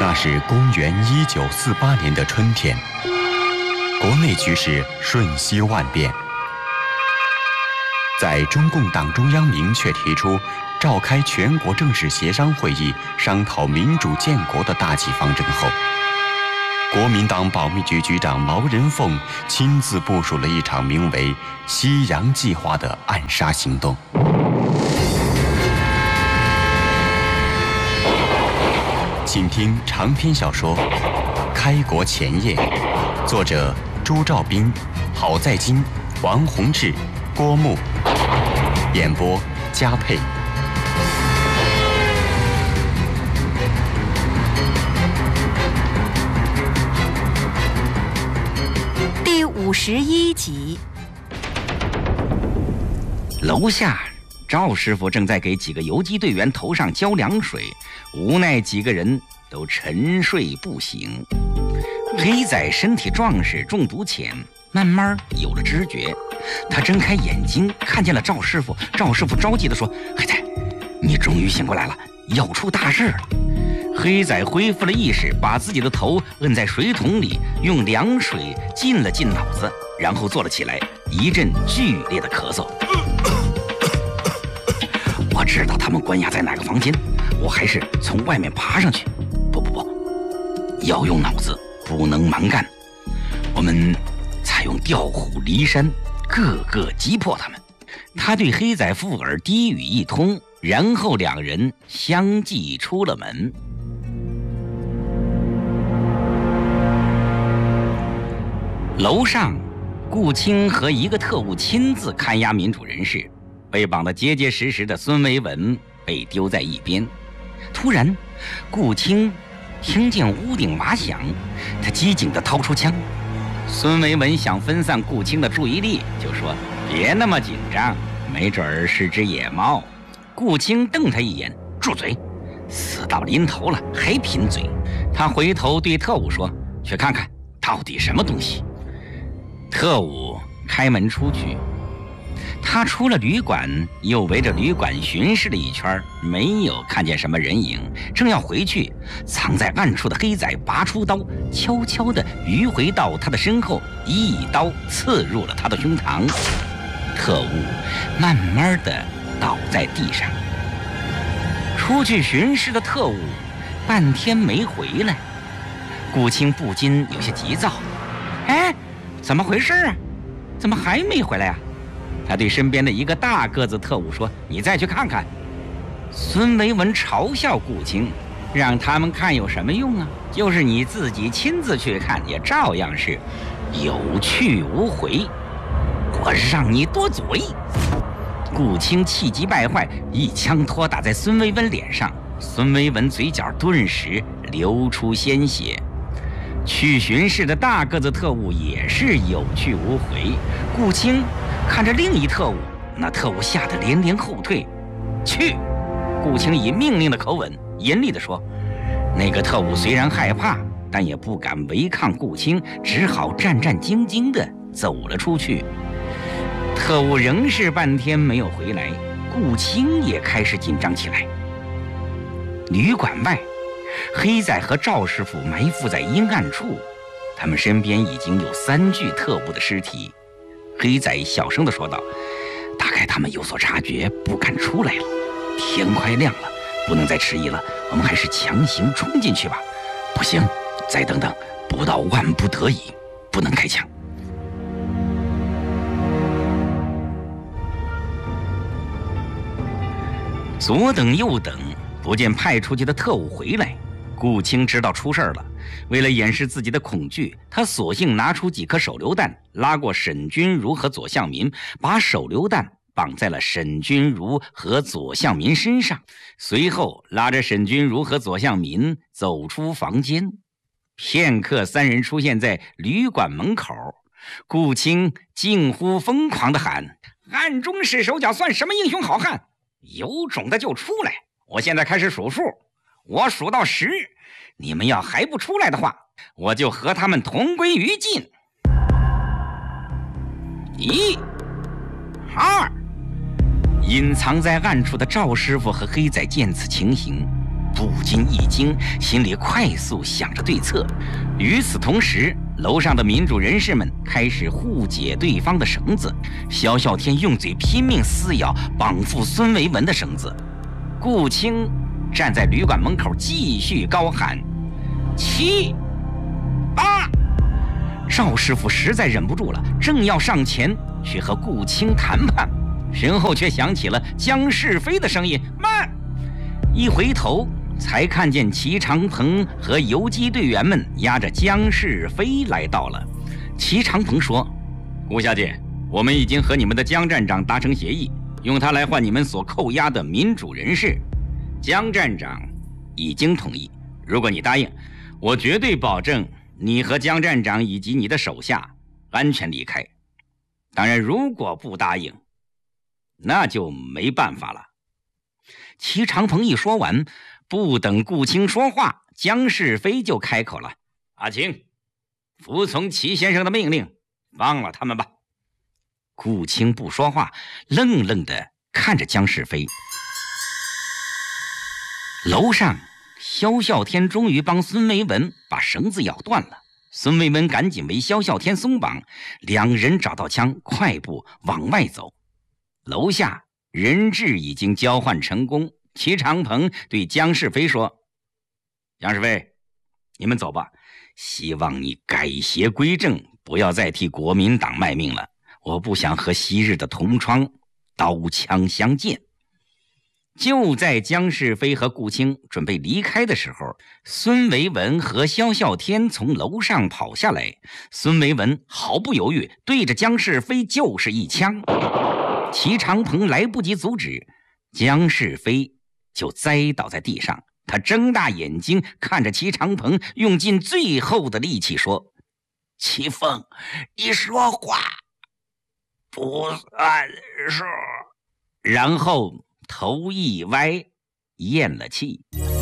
那是公元1948年的春天，国内局势瞬息万变。在中共党中央明确提出召开全国政治协商会议，商讨民主建国的大计方针后，国民党保密局局长毛人凤亲自部署了一场名为“西洋计划”的暗杀行动。请听长篇小说《开国前夜》，作者朱兆斌、郝在金、王洪志、郭牧，演播嘉佩。 第51集。 楼下，赵师傅正在给几个游击队员头上浇凉水，无奈几个人都沉睡不醒。黑仔身体壮实，中毒浅，慢慢有了知觉。他睁开眼睛，看见了赵师傅。赵师傅着急地说：“黑仔，你终于醒过来了，要出大事了。”黑仔恢复了意识，把自己的头摁在水桶里，用凉水浸了浸脑子，然后坐了起来，一阵剧烈的咳嗽。我知道他们关押在哪个房间，我还是从外面爬上去。不，要用脑子，不能蛮干。我们采用调虎离山，个个击破他们。他对黑仔附耳低语一通，然后两人相继出了门。楼上，顾清和一个特务亲自看押民主人士，被绑得结结实实的孙维文被丢在一边。突然，顾清听见屋顶瓦响，他机警地掏出枪。孙维文想分散顾清的注意力，就说：“别那么紧张，没准儿是只野猫。”顾清瞪他一眼：“住嘴！死到临头了还贫嘴。”他回头对特务说：“去看看到底什么东西。”特务开门出去，他出了旅馆，又围着旅馆巡视了一圈，没有看见什么人影。正要回去，藏在暗处的黑仔拔出刀，悄悄地迂回到他的身后，一刀刺入了他的胸膛。特务慢慢地倒在地上。出去巡视的特务半天没回来，顾清不禁有些急躁：“哎，怎么回事啊？怎么还没回来啊？”他对身边的一个大个子特务说：“你再去看看。”孙维文嘲笑顾清：“让他们看有什么用啊？就是你自己亲自去看，也照样是有去无回。我让你多嘴！”顾清气急败坏，一枪托打在孙维文脸上，孙维文嘴角顿时流出鲜血。去巡视的大个子特务也是有去无回。顾清看着另一特务，那特务吓得连连后退。去！顾清以命令的口吻严厉地说。那个特务虽然害怕，但也不敢违抗顾清，只好战战兢兢地走了出去。特务仍是半天没有回来，顾清也开始紧张起来。旅馆外，黑仔和赵师傅埋伏在阴暗处，他们身边已经有3具特务的尸体。黑仔小声地说道：“大概他们有所察觉，不敢出来了。天快亮了，不能再迟疑了，我们还是强行冲进去吧。”“不行，再等等，不到万不得已，不能开枪。”左等右等，不见派出去的特务回来。顾清知道出事了，为了掩饰自己的恐惧，他索性拿出几颗手榴弹，拉过沈君儒和左向民，把手榴弹绑在了沈君儒和左向民身上，随后拉着沈君儒和左向民走出房间。片刻，3人出现在旅馆门口。顾清近乎疯狂地喊：“暗中使手脚算什么英雄好汉？有种的就出来！我现在开始数数，我数到10，你们要还不出来的话，我就和他们同归于尽。1、2。”隐藏在暗处的赵师傅和黑仔见此情形， 不禁一惊，心里快速想着对策。与此同时，楼上的民主人士们开始互解对方的绳子。萧啸天用嘴拼命撕咬绑缚孙维文的绳子，顾青站在旅馆门口继续高喊：7、8！赵师傅实在忍不住了，正要上前去和顾青谈判，身后却响起了姜世飞的声音：“慢！”一回头，才看见齐长鹏和游击队员们押着姜世飞来到了。齐长鹏说：“顾小姐，我们已经和你们的姜站长达成协议，用他来换你们所扣押的民主人士。姜站长已经同意，如果你答应，我绝对保证你和姜站长以及你的手下安全离开。当然，如果不答应，那就没办法了。”齐长鹏一说完，不等顾青说话，姜世飞就开口了：“阿青，服从齐先生的命令，放了他们吧。”顾青不说话，愣愣地看着姜世飞。楼上，萧啸天终于帮孙维文把绳子咬断了。孙维文赶紧为萧啸天松绑，两人找到枪，快步往外走。楼下人质已经交换成功。齐长鹏对姜世飞说：“姜世飞，你们走吧，希望你改邪归正，不要再替国民党卖命了。我不想和昔日的同窗刀枪相见。”就在姜世飞和顾青准备离开的时候，孙维文和萧啸天从楼上跑下来。孙维文毫不犹豫对着姜世飞就是一枪，齐长鹏来不及阻止，姜世飞就栽倒在地上。他睁大眼睛看着齐长鹏，用尽最后的力气说：“齐凤，你说话不算数。”然后头一歪，咽了气。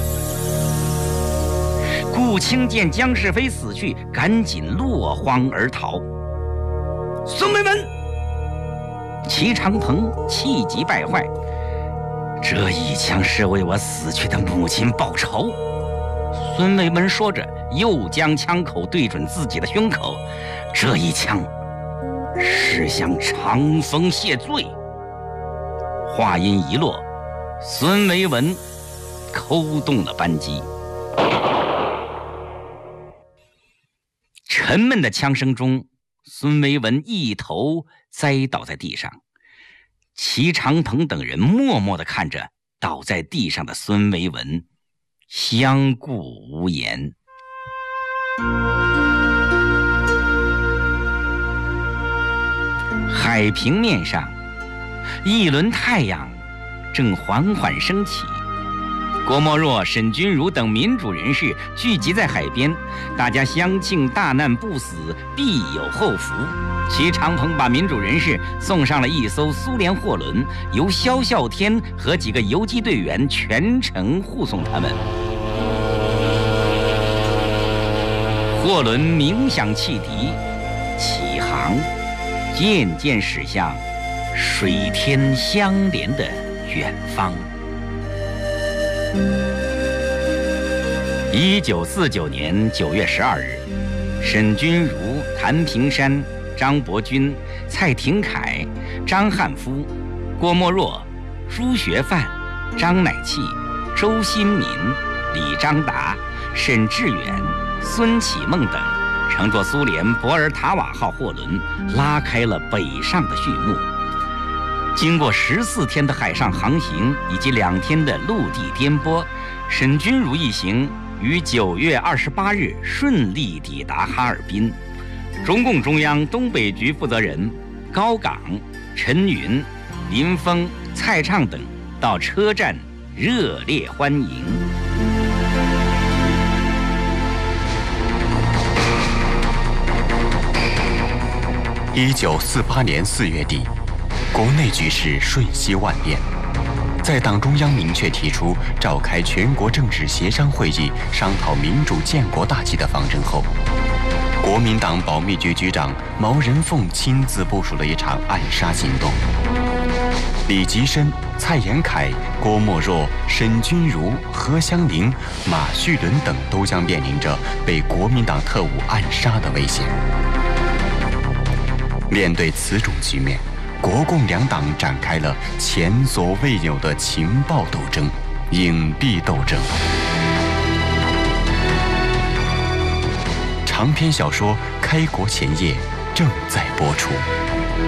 顾青见姜世飞死去，赶紧落荒而逃。孙维文，齐长鹏气急败坏：“这一枪是为我死去的母亲报仇。”孙维文说着，又将枪口对准自己的胸口，这一枪是向长风谢罪。话音一落，孙维文扣动了扳机。沉闷的枪声中，孙维文一头栽倒在地上。齐长鹏等人默默地看着倒在地上的孙维文，相顾无言。海平面上，一轮太阳正缓缓升起。郭沫若、沈钧儒等民主人士聚集在海边，大家相庆大难不死，必有后福。齐长鹏把民主人士送上了一艘苏联货轮，由萧啸天和几个游击队员全程护送他们。货轮鸣响汽笛，起航，渐渐驶向水天相连的远方。1949年9月12日，沈钧儒、谭平山、张伯钧、蔡廷锴、张汉夫、郭沫若、朱学范、张乃器、周新民、李章达、沈志远、孙启孟等乘坐苏联博尔塔瓦号货轮拉开了北上的序幕。经过14天的海上航行以及2天的陆地颠簸，沈钧儒一行于9月28日顺利抵达哈尔滨。中共中央东北局负责人高岗、陈云、林峰、蔡畅等到车站热烈欢迎。 1948年4月底，国内局势瞬息万变。在党中央明确提出召开全国政治协商会议，商讨民主建国大计的方针后，国民党保密局局长毛人凤亲自部署了一场暗杀行动。 李吉深、蔡延闿、郭沫若、沈钧儒、何香凝、马叙伦等都将面临着被国民党特务暗杀的危险。面对此种局面，国共两党展开了前所未有的情报斗争、隐蔽斗争。长篇小说《开国前夜》正在播出。